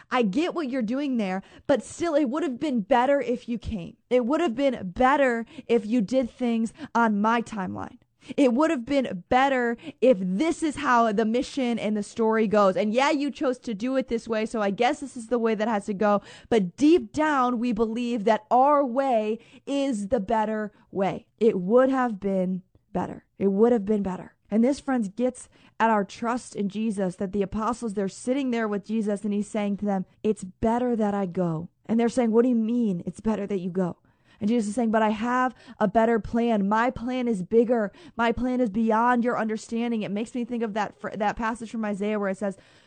I get what you're doing there, but still it would have been better if you came. It would have been better if you did things on my timeline. It would have been better if this is how the mission and the story goes. And yeah, you chose to do it this way, so I guess this is the way that has to go. But deep down, we believe that our way is the better way. It would have been better. It would have been better. And this, friends, gets at our trust in Jesus, that the apostles, they're sitting there with Jesus and he's saying to them, it's better that I go. And they're saying, what do you mean it's better that you go? And Jesus is saying, but I have a better plan. My plan is bigger. My plan is beyond your understanding. It makes me think of that passage from Isaiah where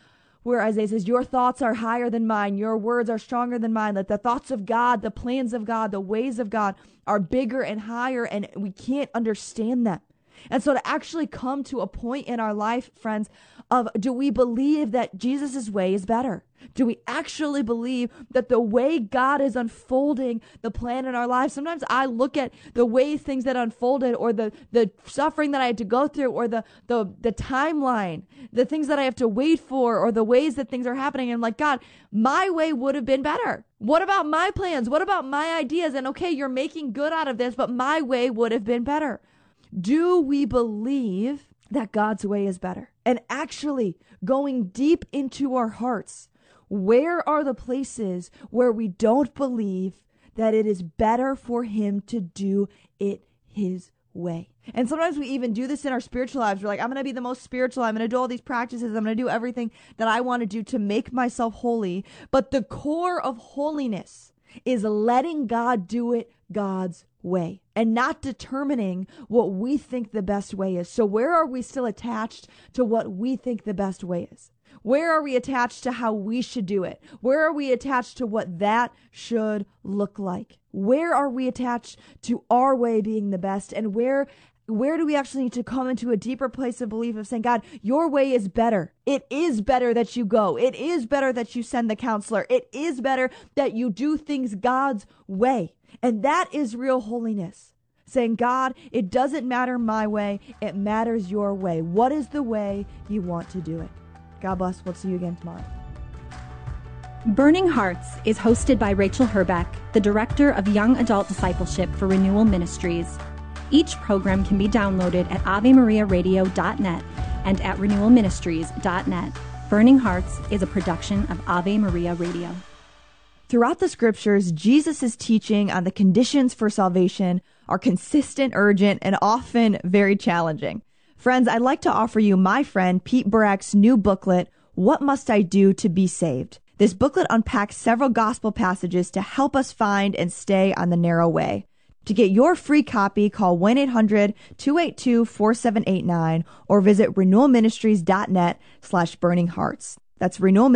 Isaiah says, your thoughts are higher than mine. Your words are stronger than mine. That the thoughts of God, the plans of God, the ways of God are bigger and higher, and we can't understand them. And so to actually come to a point in our life, friends, of do we believe that Jesus' way is better? Do we actually believe that the way God is unfolding the plan in our lives? Sometimes I look at the way things that unfolded, or the suffering that I had to go through, or the timeline, the things that I have to wait for, or the ways that things are happening. And I'm like, God, my way would have been better. What about my plans? What about my ideas? And okay, you're making good out of this, but my way would have been better. Do we believe that God's way is better? And actually going deep into our hearts, where are the places where we don't believe that it is better for him to do it his way? And sometimes we even do this in our spiritual lives. We're like, I'm going to be the most spiritual. I'm going to do all these practices. I'm going to do everything that I want to do to make myself holy. But the core of holiness is letting God do it God's way and not determining what we think the best way is. So where are we still attached to what we think the best way is? Where are we attached to how we should do it? Where are we attached to what that should look like? Where are we attached to our way being the best? And where do we actually need to come into a deeper place of belief of saying, God, your way is better. It is better that you go. It is better that you send the counselor. It is better that you do things God's way. And that is real holiness. Saying, God, it doesn't matter my way. It matters your way. What is the way you want to do it? God bless. We'll see you again tomorrow. Burning Hearts is hosted by Rachel Herbeck, the Director of Young Adult Discipleship for Renewal Ministries. Each program can be downloaded at AveMariaRadio.net and at RenewalMinistries.net. Burning Hearts is a production of Ave Maria Radio. Throughout the scriptures, Jesus' teaching on the conditions for salvation are consistent, urgent, and often very challenging. Friends, I'd like to offer you my friend Pete Burack's new booklet, What Must I Do to Be Saved? This booklet unpacks several gospel passages to help us find and stay on the narrow way. To get your free copy, call 1-800-282-4789 or visit renewalministries.net/burninghearts. That's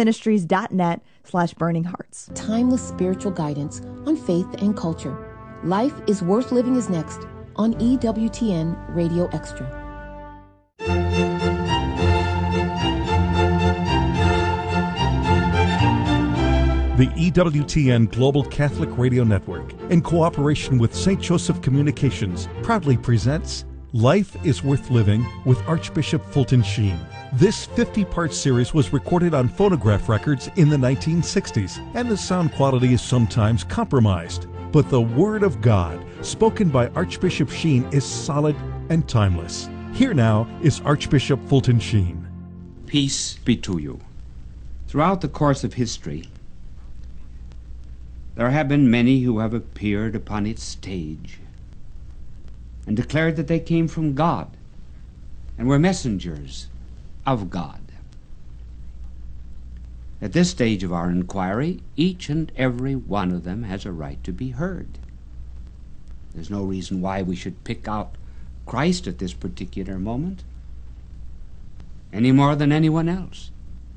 renewalministries.net/burninghearts. Timeless spiritual guidance on faith and culture. Life is Worth Living is next on EWTN Radio Extra. The EWTN Global Catholic Radio Network, in cooperation with St. Joseph Communications, proudly presents Life is Worth Living with Archbishop Fulton Sheen. This 50-part series was recorded on phonograph records in the 1960s, and the sound quality is sometimes compromised. But the Word of God, spoken by Archbishop Sheen, is solid and timeless. Here now is Archbishop Fulton Sheen. Peace be to you. Throughout the course of history, there have been many who have appeared upon its stage and declared that they came from God and were messengers of God. At this stage of our inquiry, each and every one of them has a right to be heard. There's no reason why we should pick out Christ at this particular moment any more than anyone else.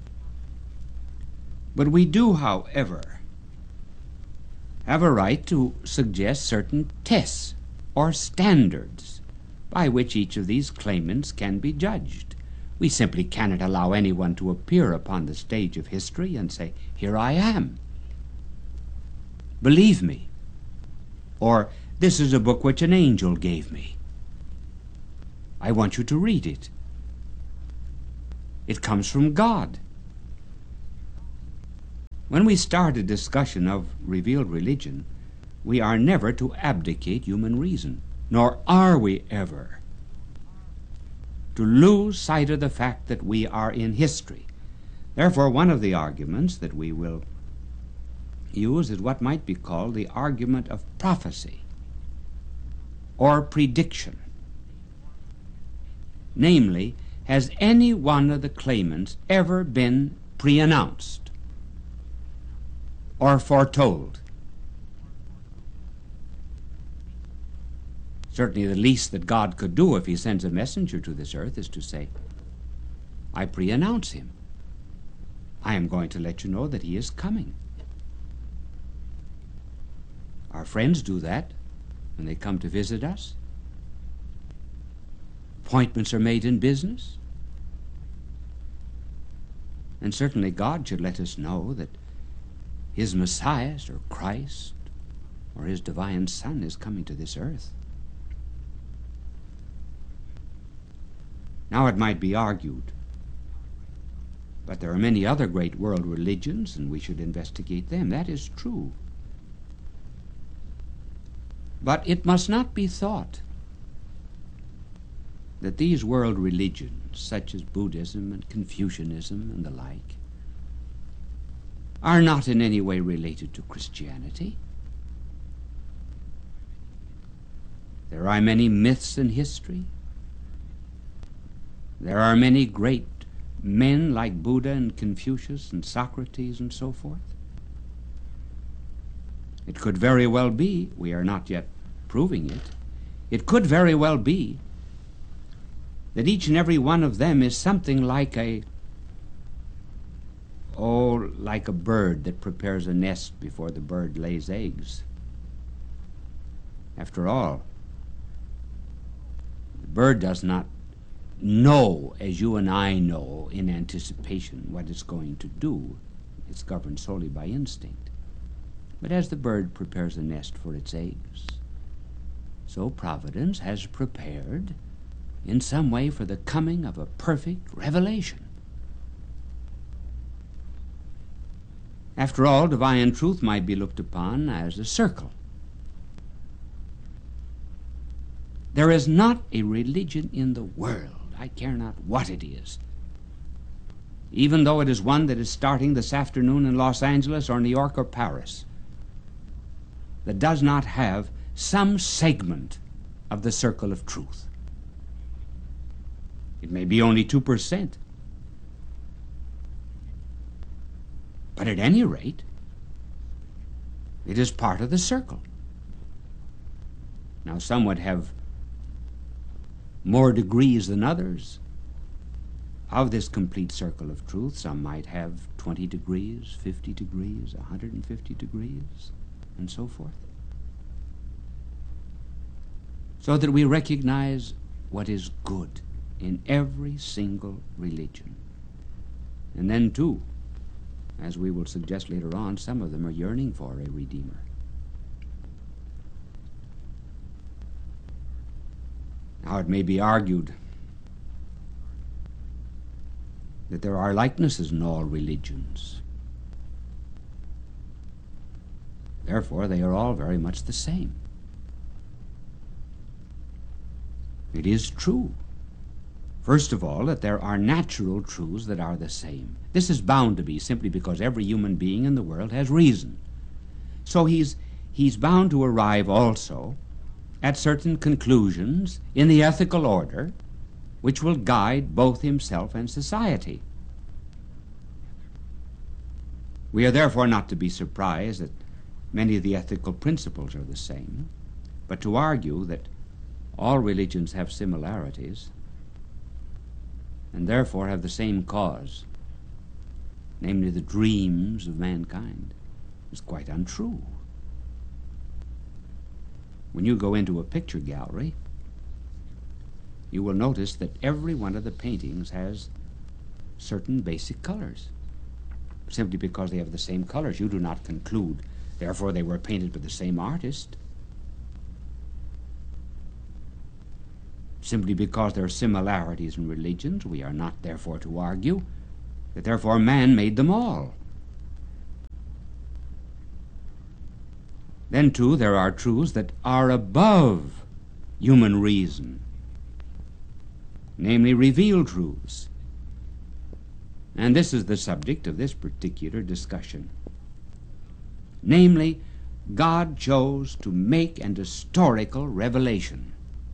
But we do, however, have a right to suggest certain tests or standards by which each of these claimants can be judged. We simply cannot allow anyone to appear upon the stage of history and say, "Here I am. Believe me," or "This is a book which an angel gave me. I want you to read it. It comes from God." When we start a discussion of revealed religion, we are never to abdicate human reason, nor are we ever to lose sight of the fact that we are in history. Therefore, one of the arguments that we will use is what might be called the argument of prophecy or prediction. Namely, has any one of the claimants ever been pre-announced or foretold? Certainly the least that God could do if he sends a messenger to this earth is to say, I pre-announce him. I am going to let you know that he is coming. Our friends do that when they come to visit us. Appointments are made in business. And certainly God should let us know that his Messiah, or Christ, or his divine Son is coming to this earth. Now it might be argued, but there are many other great world religions, and we should investigate them. That is true. But it must not be thought that these world religions, such as Buddhism and Confucianism and the like, are not in any way related to Christianity. There are many myths in history. There are many great men like Buddha and Confucius and Socrates and so forth. It could very well be, we are not yet proving it, it could very well be that each and every one of them is something like like a bird that prepares a nest before the bird lays eggs. After all, the bird does not know, as you and I know, in anticipation what it's going to do. It's governed solely by instinct. But as the bird prepares a nest for its eggs, so Providence has prepared in some way for the coming of a perfect revelation. After all, divine truth might be looked upon as a circle. There is not a religion in the world, I care not what it is, even though it is one that is starting this afternoon in Los Angeles or New York or Paris, that does not have some segment of the circle of truth. It may be only 2%. But at any rate, it is part of the circle. Now, some would have more degrees than others of this complete circle of truth. Some might have 20 degrees, 50 degrees, 150 degrees, and so forth. So that we recognize what is good in every single religion. And then, too, as we will suggest later on, some of them are yearning for a Redeemer. Now, it may be argued that there are likenesses in all religions. Therefore, they are all very much the same. It is true, first of all, that there are natural truths that are the same. This is bound to be simply because every human being in the world has reason. So he's bound to arrive also at certain conclusions in the ethical order which will guide both himself and society. We are therefore not to be surprised that many of the ethical principles are the same, but to argue that all religions have similarities and therefore have the same cause, namely the dreams of mankind, is quite untrue. When you go into a picture gallery, you will notice that every one of the paintings has certain basic colors. Simply because they have the same colors, you do not conclude, therefore, they were painted by the same artist. Simply because there are similarities in religions, we are not therefore to argue that therefore man made them all. Then, too, there are truths that are above human reason, namely revealed truths. And this is the subject of this particular discussion. Namely, God chose to make an historical revelation.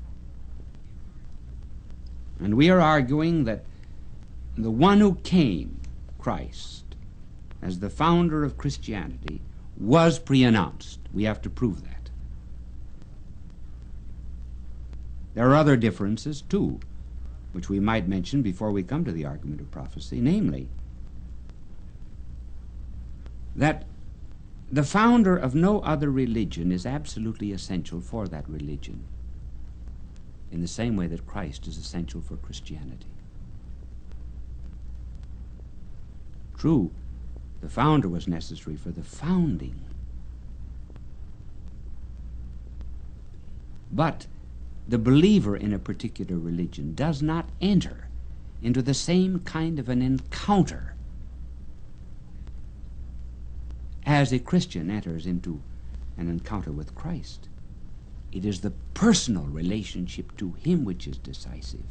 And we are arguing that the one who came, Christ, as the founder of Christianity, was pre-announced. We have to prove that. There are other differences, too, which we might mention before we come to the argument of prophecy, namely, that the founder of no other religion is absolutely essential for that religion, in the same way that Christ is essential for Christianity. True, the founder was necessary for the founding, but the believer in a particular religion does not enter into the same kind of an encounter as a Christian enters into an encounter with Christ. It is the personal relationship to him which is decisive.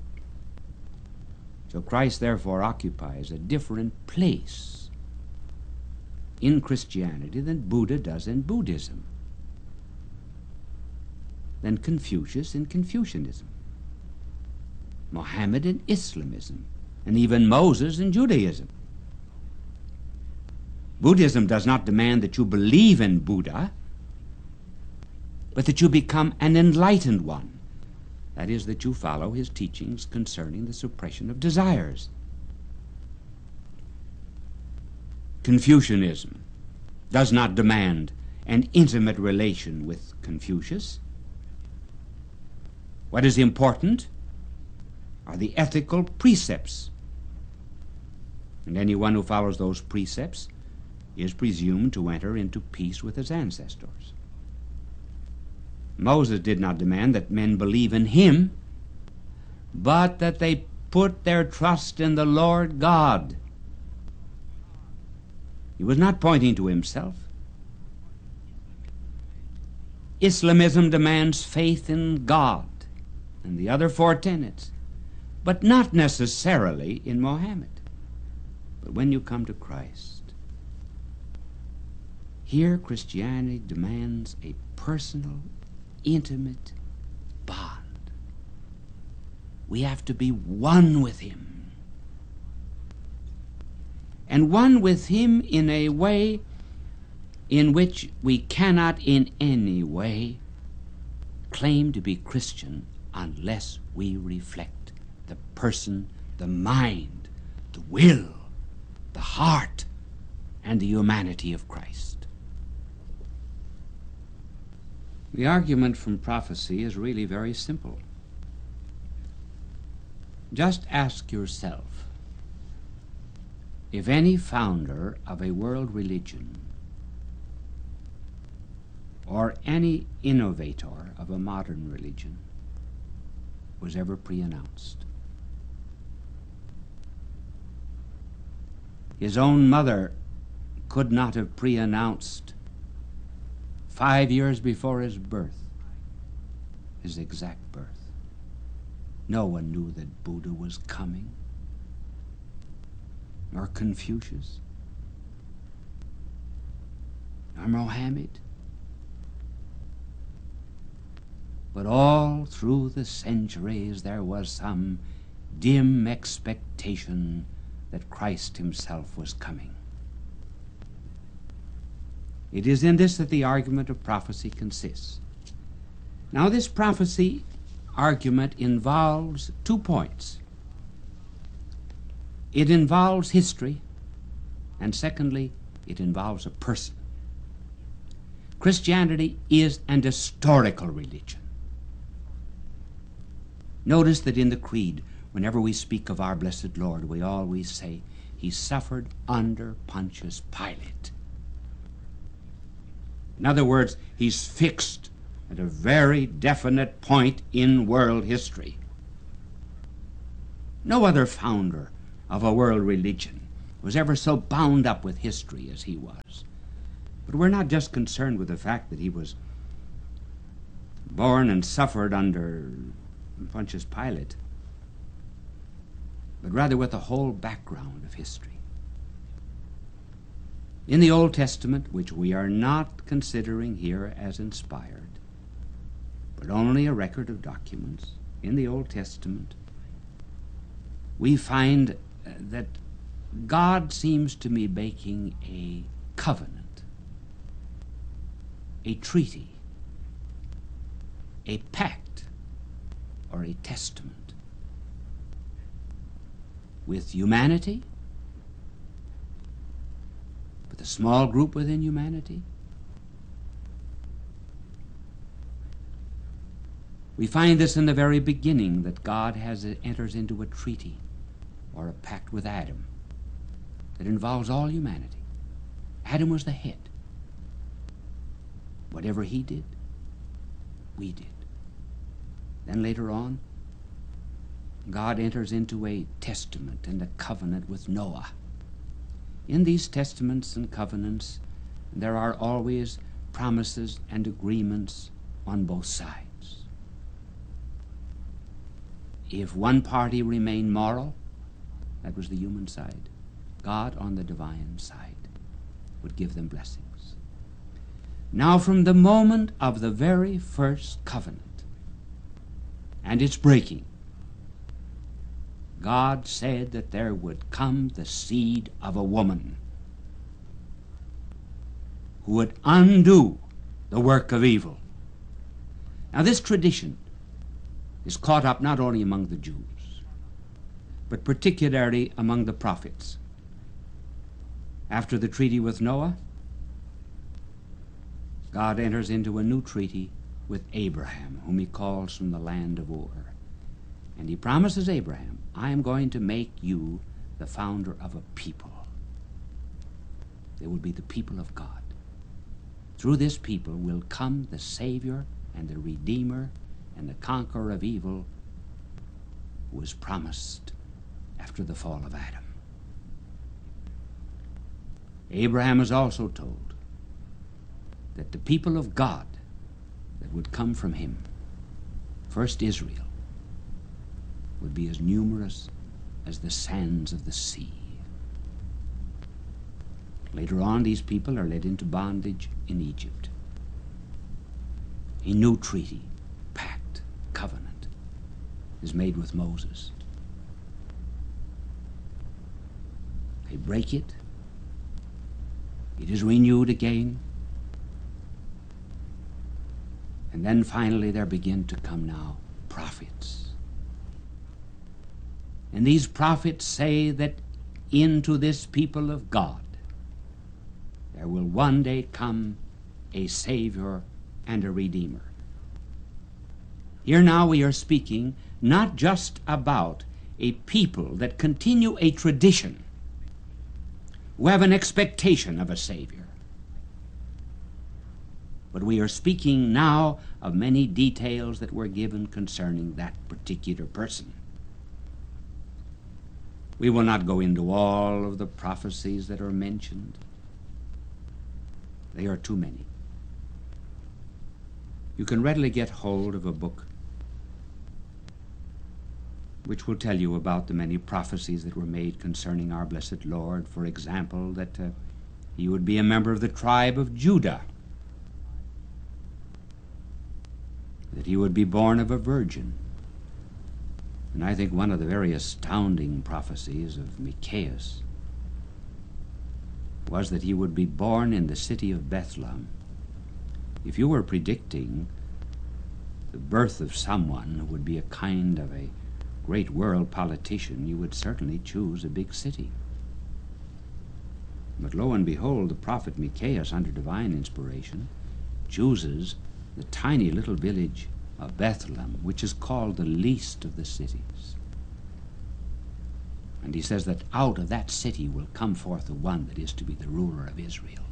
So Christ therefore occupies a different place in Christianity than Buddha does in Buddhism, than Confucius in Confucianism, Mohammed in Islamism, and even Moses in Judaism. Buddhism does not demand that you believe in Buddha, but that you become an enlightened one. That is, that you follow his teachings concerning the suppression of desires. Confucianism does not demand an intimate relation with Confucius. What is important are the ethical precepts, and anyone who follows those precepts is presumed to enter into peace with his ancestors. Moses did not demand that men believe in him, but that they put their trust in the Lord God. He was not pointing to himself. Islamism demands faith in God and the other four tenets, but not necessarily in Mohammed. But when you come to Christ, here Christianity demands a personal, intimate bond. We have to be one with him. And one with him in a way in which we cannot in any way claim to be Christian unless we reflect the person, the mind, the will, the heart, and the humanity of Christ. The argument from prophecy is really very simple. Just ask yourself if any founder of a world religion or any innovator of a modern religion was ever pre-announced. His own mother could not have pre-announced 5 years before his birth, his exact birth. No one knew that Buddha was coming, nor Confucius, nor Mohammed. But all through the centuries there was some dim expectation that Christ himself was coming. It is in this that the argument of prophecy consists. Now, this prophecy argument involves 2 points. It involves history, and secondly, it involves a person. Christianity is an historical religion. Notice that in the Creed, whenever we speak of our blessed Lord, we always say, he suffered under Pontius Pilate. In other words, he's fixed at a very definite point in world history. No other founder of a world religion was ever so bound up with history as he was. But we're not just concerned with the fact that he was born and suffered under Pontius Pilate, but rather with the whole background of history. In the Old Testament, which we are not considering here as inspired, but only a record of documents, in the Old Testament, we find that God seems to be making a covenant, a treaty, a pact, or a testament with humanity, with a small group within humanity. We find this in the very beginning, that God enters into a treaty or a pact with Adam that involves all humanity. Adam was the head. Whatever he did, we did. Then later on, God enters into a testament and a covenant with Noah. In these testaments and covenants, there are always promises and agreements on both sides. If one party remained moral, that was the human side, God on the divine side would give them blessings. Now, from the moment of the very first covenant and its breaking, God said that there would come the seed of a woman who would undo the work of evil. Now, this tradition is caught up not only among the Jews, but particularly among the prophets. After the treaty with Noah, God enters into a new treaty with Abraham, whom he calls from the land of Ur. And he promises Abraham, I am going to make you the founder of a people. They will be the people of God. Through this people will come the Savior and the Redeemer and the conqueror of evil, who was promised after the fall of Adam. Abraham is also told that the people of God that would come from him, first Israel, would be as numerous as the sands of the sea. Later on, these people are led into bondage in Egypt. A new treaty, pact, covenant is made with Moses. They break it. It is renewed again. And then finally there begin to come now prophets. And these prophets say that into this people of God there will one day come a Savior and a Redeemer. Here now we are speaking not just about a people that continue a tradition, who have an expectation of a Savior, but we are speaking now of many details that were given concerning that particular person. We will not go into all of the prophecies that are mentioned. They are too many. You can readily get hold of a book which will tell you about the many prophecies that were made concerning our blessed Lord. For example, that he would be a member of the tribe of Judah, that he would be born of a virgin. And I think one of the very astounding prophecies of Micaiah was that he would be born in the city of Bethlehem. If you were predicting the birth of someone who would be a kind of a great world politician, you would certainly choose a big city. But lo and behold, the prophet Micaiah, under divine inspiration, chooses the tiny little village of Bethlehem, which is called the least of the cities. And he says that out of that city will come forth the one that is to be the ruler of Israel.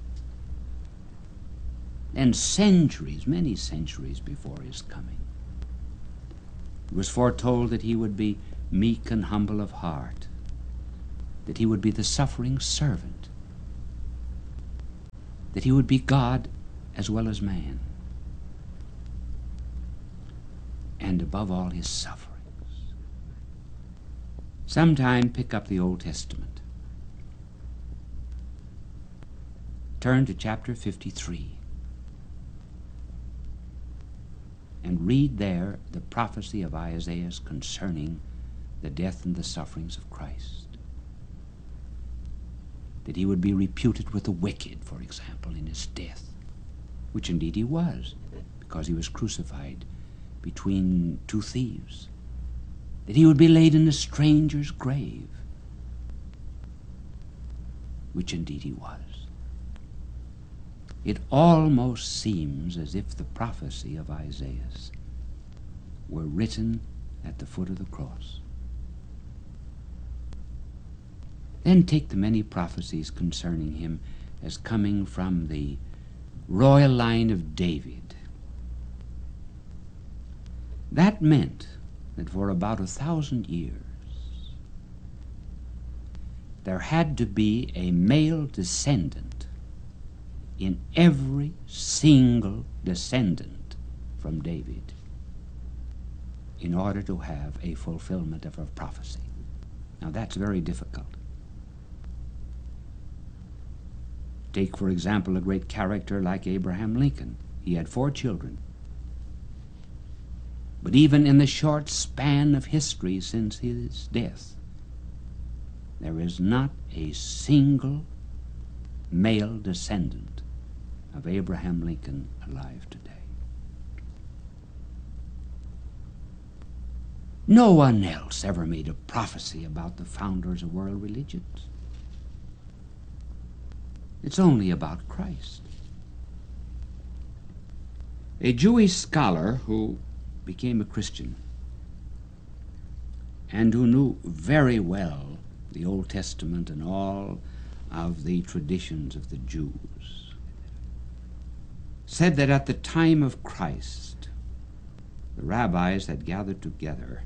And centuries, many centuries before his coming, it was foretold that he would be meek and humble of heart, that he would be the suffering servant, that he would be God as well as man, and above all his sufferings. Sometime pick up the Old Testament. Turn to chapter 53 and read there the prophecy of Isaiah concerning the death and the sufferings of Christ. That he would be reputed with the wicked, for example, in his death, which indeed he was, because he was crucified between two thieves. That he would be laid in a stranger's grave, which indeed he was. It almost seems as if the prophecy of Isaiah were written at the foot of the cross. Then take the many prophecies concerning him as coming from the royal line of David. That meant that for about 1,000 years there had to be a male descendant in every single descendant from David in order to have a fulfillment of a prophecy. Now that's very difficult. Take, for example, a great character like Abraham Lincoln. He had 4 children. But even in the short span of history since his death, there is not a single male descendant of Abraham Lincoln alive today. No one else ever made a prophecy about the founders of world religions. It's only about Christ. A Jewish scholar who became a Christian and who knew very well the Old Testament and all of the traditions of the Jews said that at the time of Christ, the rabbis had gathered together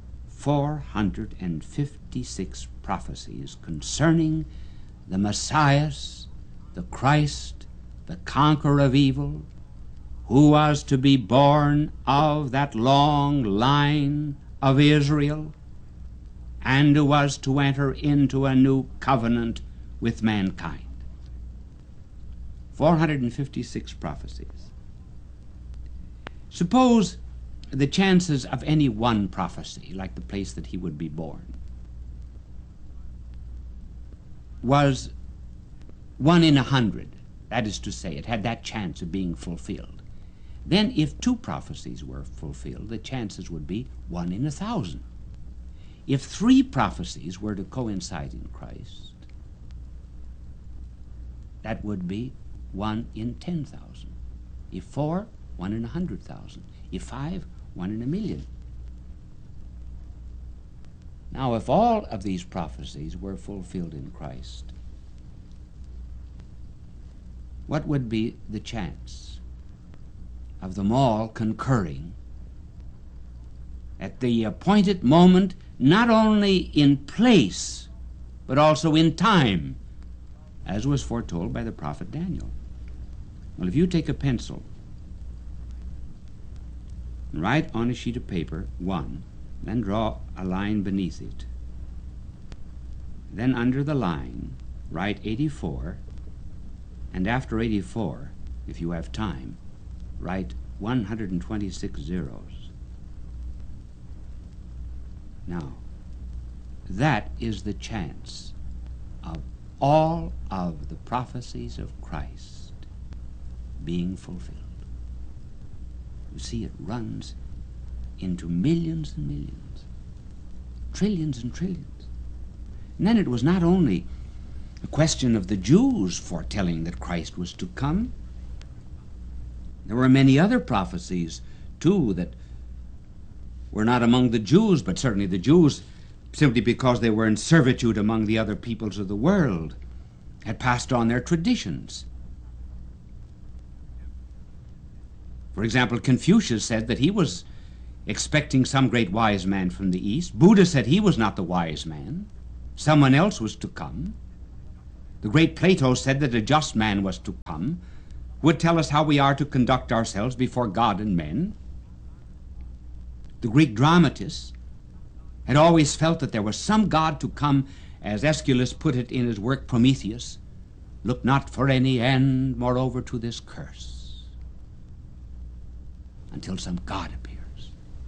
456 prophecies concerning the Messiah, the Christ, the conqueror of evil, who was to be born of that long line of Israel, and who was to enter into a new covenant with mankind. 456 prophecies. Suppose the chances of any one prophecy, like the place that he would be born, was 1 in 100. That is to say, it had that chance of being fulfilled. Then if 2 prophecies were fulfilled, the chances would be 1 in 1,000. If 3 prophecies were to coincide in Christ, that would be 1 in 10,000. If 4, 1 in 100,000. If 5, 1 in 1,000,000. Now, if all of these prophecies were fulfilled in Christ, what would be the chance of them all concurring at the appointed moment, not only in place, but also in time, as was foretold by the prophet Daniel? Well, if you take a pencil and write on a sheet of paper 1, then draw a line beneath it. Then under the line, write 84, and after 84, if you have time, write 126 zeros. Now, that is the chance of all of the prophecies of Christ being fulfilled. You see, it runs into millions and millions, trillions and trillions. And then it was not only a question of the Jews foretelling that Christ was to come. There were many other prophecies, too, that were not among the Jews, but certainly the Jews, simply because they were in servitude among the other peoples of the world, had passed on their traditions. For example, Confucius said that he was expecting some great wise man from the East. Buddha said he was not the wise man. Someone else was to come. The great Plato said that a just man was to come, would tell us how we are to conduct ourselves before God and men. The Greek dramatists had always felt that there was some God to come, as Aeschylus put it in his work Prometheus, look not for any end, moreover, to this curse, until some God appears,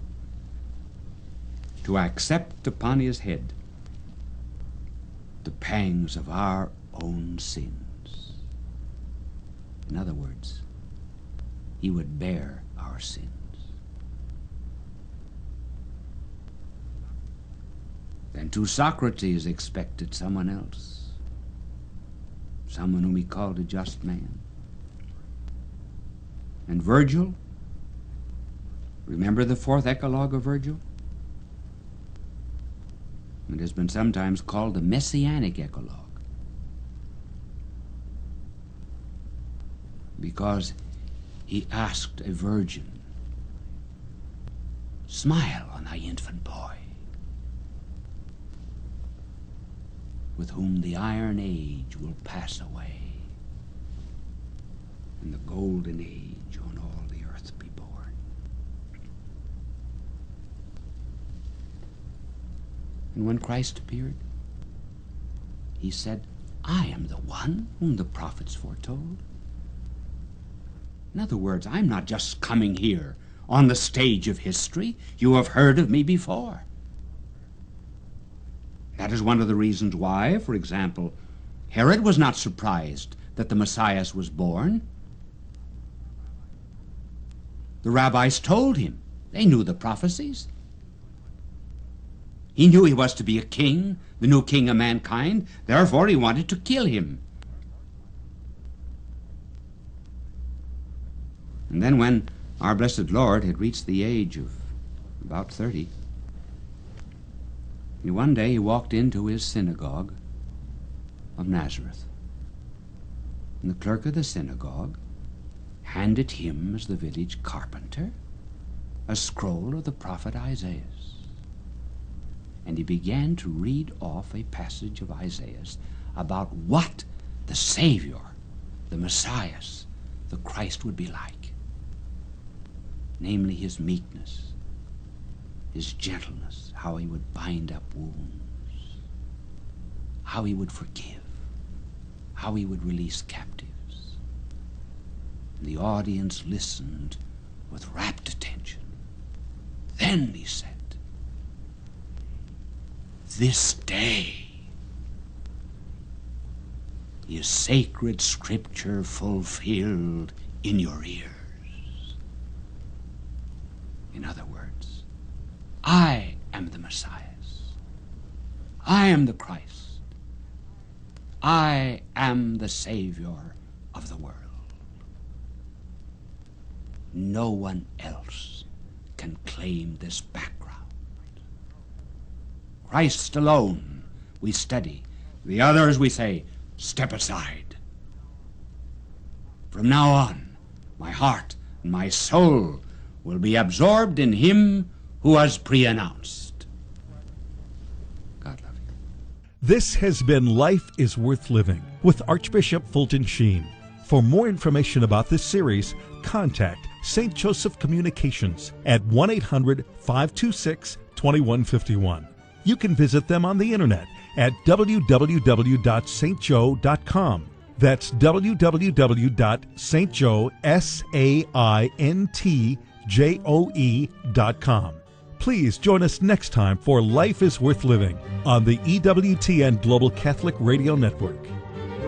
to accept upon his head the pangs of our own sins. In other words, he would bear our sins. Then too Socrates expected someone else, someone whom he called a just man. And Virgil, remember the fourth eclogue of Virgil? It has been sometimes called the Messianic eclogue, because he asked a virgin, smile on thy infant boy, with whom the iron age will pass away, and the golden age on all the earth be born. And when Christ appeared, he said, I am the one whom the prophets foretold. In other words, I'm not just coming here on the stage of history. You have heard of me before. That is one of the reasons why, for example, Herod was not surprised that the Messiah was born. The rabbis told him. They knew the prophecies. He knew he was to be a king, the new king of mankind. Therefore, he wanted to kill him. And then when our blessed Lord had reached the age of about 30, one day he walked into his synagogue of Nazareth. And the clerk of the synagogue handed him, as the village carpenter, a scroll of the prophet Isaiah. And he began to read off a passage of Isaiah about what the Savior, the Messiah, the Christ would be like. Namely, his meekness, his gentleness, how he would bind up wounds, how he would forgive, how he would release captives. And the audience listened with rapt attention. Then he said, this day is sacred scripture fulfilled in your ears. In other words, I am the Messiah. I am the Christ. I am the Savior of the world. No one else can claim this background. Christ alone we study. The others we say, step aside. From now on, my heart and my soul will be absorbed in him who was pre-announced. God love you. This has been Life is Worth Living with Archbishop Fulton Sheen. For more information about this series, contact St. Joseph Communications at 1-800-526-2151. You can visit them on the internet at www.stjoe.com. That's www.stjoe.com. Please join us next time for Life is Worth Living on the EWTN Global Catholic Radio Network.